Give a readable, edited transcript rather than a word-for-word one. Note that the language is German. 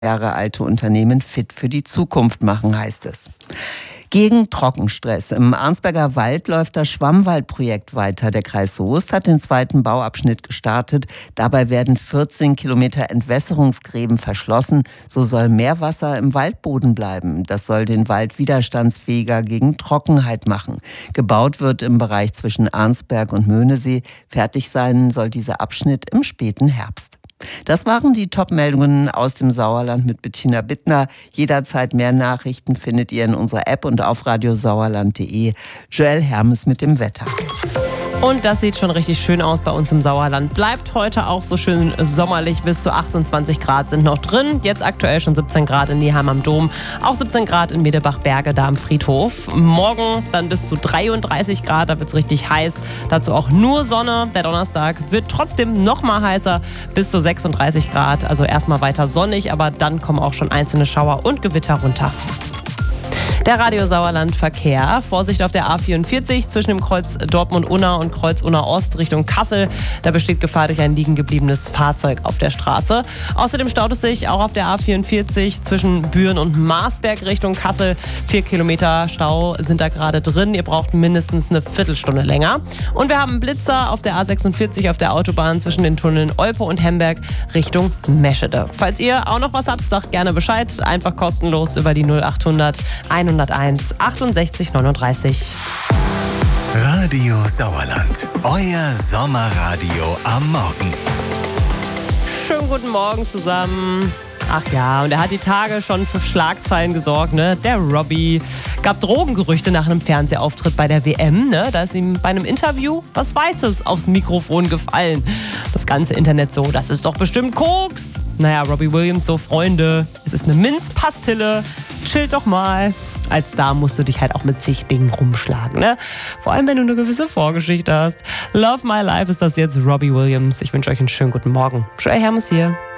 Jahre alte Unternehmen fit für die Zukunft machen, heißt es. Gegen Trockenstress. Im Arnsberger Wald läuft das Schwammwaldprojekt weiter. Der Kreis Soest hat den zweiten Bauabschnitt gestartet. Dabei werden 14 Kilometer Entwässerungsgräben verschlossen. So soll mehr Wasser im Waldboden bleiben. Das soll den Wald widerstandsfähiger gegen Trockenheit machen. Gebaut wird im Bereich zwischen Arnsberg und Möhnesee. Fertig sein soll dieser Abschnitt im späten Herbst. Das waren die Top-Meldungen aus dem Sauerland mit Bettina Bittner. Jederzeit mehr Nachrichten findet ihr in unserer App und auf radiosauerland.de. Joel Hermes mit dem Wetter. Und das sieht schon richtig schön aus bei uns im Sauerland. Bleibt heute auch so schön sommerlich. Bis zu 28 Grad sind noch drin. Jetzt aktuell schon 17 Grad in Neheim am Dom. Auch 17 Grad in Medebach-Berge da am Friedhof. Morgen dann bis zu 33 Grad. Da wird es richtig heiß. Dazu auch nur Sonne. Der Donnerstag wird trotzdem noch mal heißer. Bis zu 36 Grad. Also erstmal weiter sonnig. Aber dann kommen auch schon einzelne Schauer und Gewitter runter. Der Radio Sauerland Verkehr. Vorsicht auf der A44 zwischen dem Kreuz Dortmund-Unna und Kreuz Unna-Ost Richtung Kassel. Da besteht Gefahr durch ein liegen gebliebenes Fahrzeug auf der Straße. Außerdem staut es sich auch auf der A44 zwischen Büren und Marsberg Richtung Kassel. 4 Kilometer Stau sind da gerade drin. Ihr braucht mindestens eine Viertelstunde länger. Und wir haben Blitzer auf der A46 auf der Autobahn zwischen den Tunneln Olpe und Hemberg Richtung Meschede. Falls ihr auch noch was habt, sagt gerne Bescheid. Einfach kostenlos über die 0800 101 68 39. Radio Sauerland, euer Sommerradio am Morgen. Schönen guten Morgen zusammen. Ach ja, und er hat die Tage schon für Schlagzeilen gesorgt, ne? Der Robbie. Gab Drogengerüchte nach einem Fernsehauftritt bei der WM, ne? Da ist ihm bei einem Interview was Weißes aufs Mikrofon gefallen. Das ganze Internet so, das ist doch bestimmt Koks. Naja, Robbie Williams so, Freunde, es ist eine Minzpastille. Chillt doch mal. Als Star musst du dich halt auch mit zig Dingen rumschlagen, ne? Vor allem, wenn du eine gewisse Vorgeschichte hast. Love My Life ist das jetzt, Robbie Williams. Ich wünsche euch einen schönen guten Morgen. Joel Hermes hier.